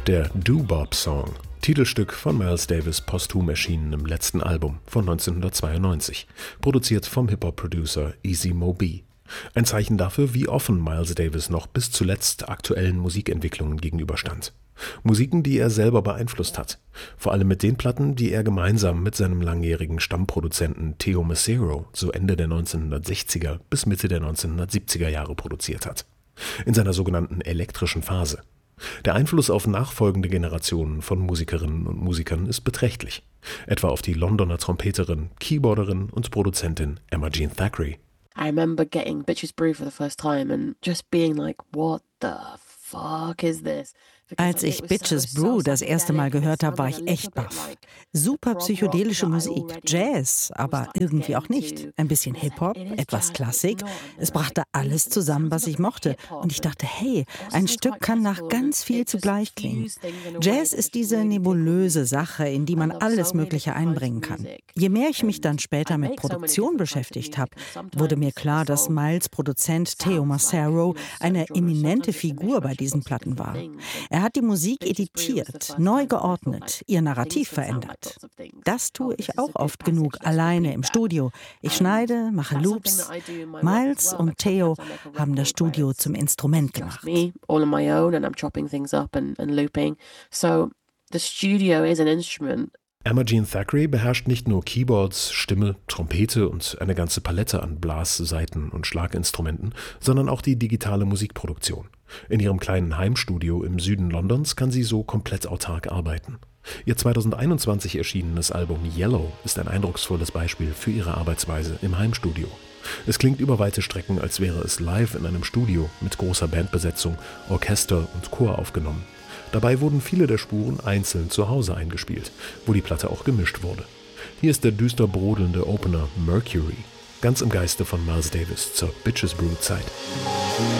Der Doo-Bob-Song, Titelstück von Miles Davis posthum erschienenem letzten Album von 1992, produziert vom Hip-Hop-Producer Easy Mo Bee. Ein Zeichen dafür, wie offen Miles Davis noch bis zuletzt aktuellen Musikentwicklungen gegenüberstand. Musiken, die er selber beeinflusst hat. Vor allem mit den Platten, die er gemeinsam mit seinem langjährigen Stammproduzenten Theo Macero so Ende der 1960er bis Mitte der 1970er Jahre produziert hat. In seiner sogenannten elektrischen Phase. Der Einfluss auf nachfolgende Generationen von Musikerinnen und Musikern ist beträchtlich. Etwa auf die Londoner Trompeterin, Keyboarderin und Produzentin Emma Jean Thackray. I remember getting Bitches Brew for the first time and just being like, what the fuck is this? Als ich Bitches Brew das erste Mal gehört habe, war ich echt baff. Super psychedelische Musik, Jazz, aber irgendwie auch nicht. Ein bisschen Hip-Hop, etwas Klassik. Es brachte alles zusammen, was ich mochte. Und ich dachte, hey, ein Stück kann nach ganz viel zugleich klingen. Jazz ist diese nebulöse Sache, in die man alles Mögliche einbringen kann. Je mehr ich mich dann später mit Produktion beschäftigt habe, wurde mir klar, dass Miles Produzent Theo Macero eine eminente Figur bei diesen Platten war. Er hat die Musik editiert, neu geordnet, ihr Narrativ verändert. Das tue ich auch oft genug alleine im Studio. Ich schneide, mache Loops. Miles und Theo haben das Studio zum Instrument gemacht. Emma Jean Thackray beherrscht nicht nur Keyboards, Stimme, Trompete und eine ganze Palette an Blas-, Saiten- und Schlaginstrumenten, sondern auch die digitale Musikproduktion. In ihrem kleinen Heimstudio im Süden Londons kann sie so komplett autark arbeiten. Ihr 2021 erschienenes Album Yellow ist ein eindrucksvolles Beispiel für ihre Arbeitsweise im Heimstudio. Es klingt über weite Strecken, als wäre es live in einem Studio mit großer Bandbesetzung, Orchester und Chor aufgenommen. Dabei wurden viele der Spuren einzeln zu Hause eingespielt, wo die Platte auch gemischt wurde. Hier ist der düster brodelnde Opener Mercury, ganz im Geiste von Miles Davis zur Bitches Brew Zeit.